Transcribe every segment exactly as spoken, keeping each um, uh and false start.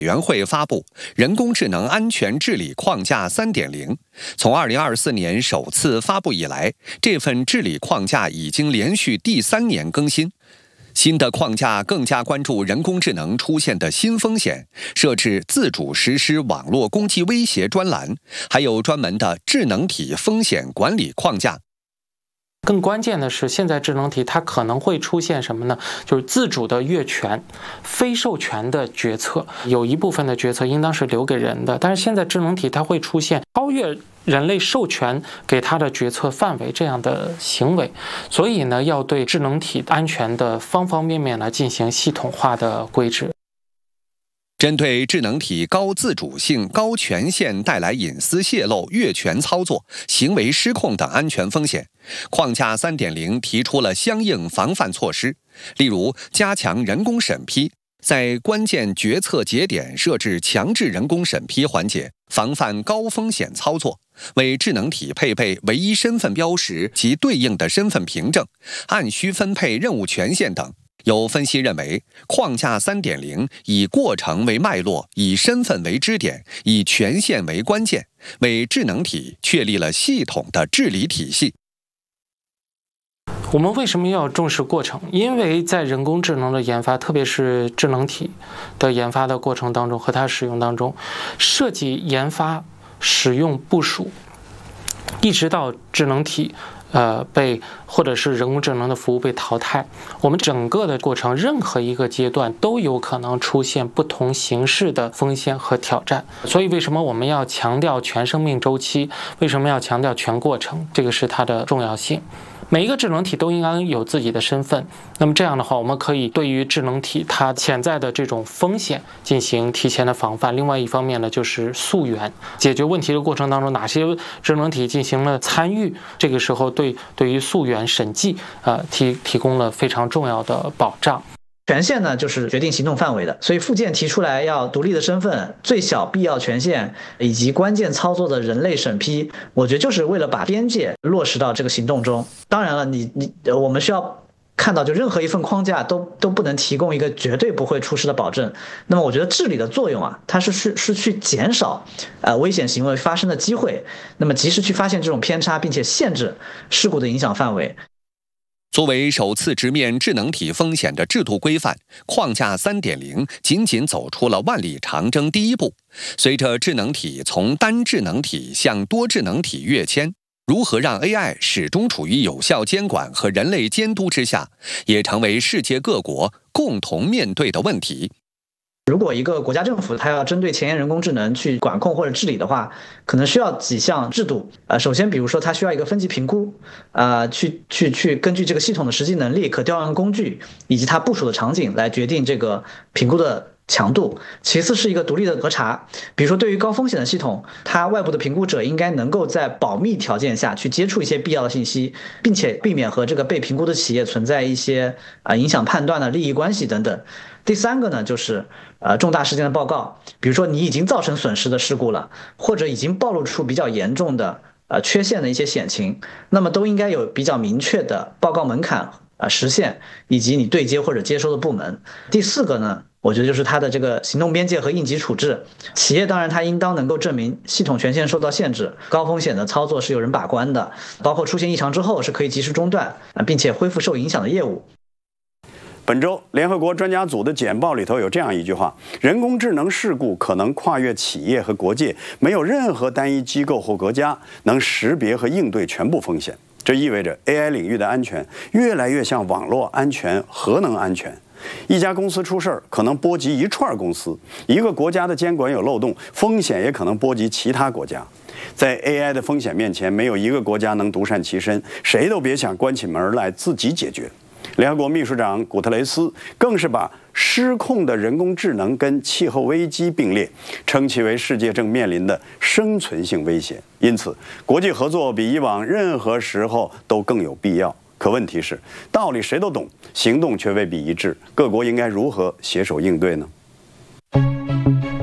委员会发布《人工智能安全治理框架 三点零》，从二零二四年首次发布以来，这份治理框架已经连续第三年更新。新的框架更加关注人工智能出现的新风险，设置自主实施网络攻击威胁专栏，还有专门的智能体风险管理框架。 更关键的是，现在智能体它可能会出现什么呢？就是自主的越权、非授权的决策，有一部分的决策应当是留给人的，但是现在智能体它会出现超越人类授权给它的决策范围这样的行为，所以呢，要对智能体安全的方方面面来进行系统化的规制。 针对智能体高自主性、高权限带来隐私泄露、越权操作、行为失控等安全风险，框架 三点零 提出了相应防范措施，例如加强人工审批，在关键决策节点设置强制人工审批环节，防范高风险操作，为智能体配备唯一身份标识及对应的身份凭证，按需分配任务权限等。有分析认为，框架 三点零 以过程为脉络，以身份为支点，以权限为关键，为智能体确立了系统的治理体系。 我们为什么要重视过程？因为在人工智能的研发，特别是智能体的研发的过程当中和它使用当中，设计、研发、使用、部署，一直到智能体呃，被或者是人工智能的服务被淘汰，我们整个的过程，任何一个阶段都有可能出现不同形式的风险和挑战。所以，为什么我们要强调全生命周期？为什么要强调全过程？这个是它的重要性。每一个智能体都应该有自己的身份，那么这样的话，我们可以对于智能体它潜在的这种风险进行提前的防范。另外一方面呢，就是溯源，解决问题的过程当中，哪些智能体进行了参与，这个时候对对于溯源审计呃提提供了非常重要的保障。 权限呢，就是决定行动范围的，所以附件提出来要独立的身份、最小必要权限以及关键操作的人类审批，我觉得就是为了把边界落实到这个行动中。当然了，你你我们需要看到，就任何一份框架都都不能提供一个绝对不会出事的保证。那么我觉得治理的作用啊，它是是是去减少呃危险行为发生的机会，那么及时去发现这种偏差，并且限制事故的影响范围。 作为首次直面智能体风险的制度规范，框架 三点零 仅仅走出了万里长征第一步。随着智能体从单智能体向多智能体跃迁，如何让 A I 始终处于有效监管和人类监督之下，也成为世界各国共同面对的问题。 如果一个国家政府它要针对前沿人工智能去管控或者治理的话，可能需要几项制度。呃，首先，比如说它需要一个分级评估，呃，去去去根据这个系统的实际能力、可调用工具以及它部署的场景来决定这个评估的强度。其次是一个独立的核查，比如说对于高风险的系统，它外部的评估者应该能够在保密条件下去接触一些必要的信息，并且避免和这个被评估的企业存在一些啊、呃、影响判断的利益关系等等。第三个呢，就是呃重大事件的报告，比如说你已经造成损失的事故了，或者已经暴露出比较严重的呃缺陷的一些险情，那么都应该有比较明确的报告门槛啊、呃、实现，以及你对接或者接收的部门。第四个呢，我觉得就是它的这个行动边界和应急处置。企业当然它应当能够证明系统权限受到限制，高风险的操作是有人把关的，包括出现异常之后是可以及时中断啊，并且恢复受影响的业务。 本周联合国专家组的简报里头有这样一句话：人工智能事故可能跨越企业和国界，没有任何单一机构或国家能识别和应对全部风险。这意味着 A I 领域的安全越来越像网络安全、核能安全。一家公司出事儿，可能波及一串公司；一个国家的监管有漏洞，风险也可能波及其他国家。在 A I 的风险面前，没有一个国家能独善其身，谁都别想关起门来自己解决。联合国秘书长古特雷斯更是把失控的人工智能跟气候危机并列，称其为世界正面临的生存性威胁。因此，国际合作比以往任何时候都更有必要。可问题是，道理谁都懂，行动却未必一致，各国应该如何携手应对呢？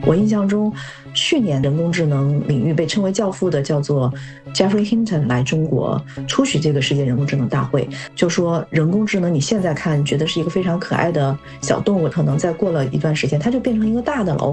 我印象中，去年人工智能领域被称为教父的叫做 Jeffrey Hinton 来中国出席这个世界人工智能大会，就说人工智能你现在看觉得是一个非常可爱的小动物，可能再过了一段时间它就变成一个大的了。